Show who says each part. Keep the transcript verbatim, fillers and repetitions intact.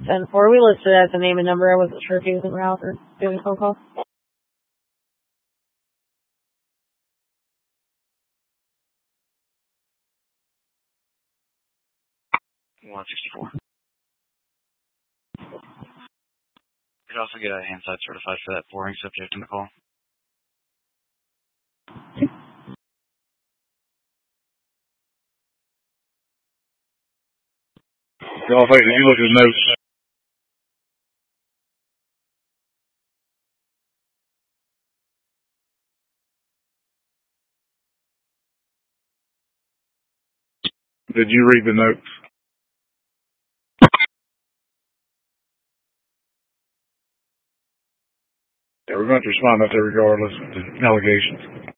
Speaker 1: ten four. We listed as the name and number. I wasn't sure if he was en route or doing a phone call.
Speaker 2: one sixty-four. You'd also get a hand side certified for that boring subject in the call.
Speaker 3: Y'all think, did you look at his notes? Did you read the notes? Yeah, we're going to respond out there regardless of the allegations.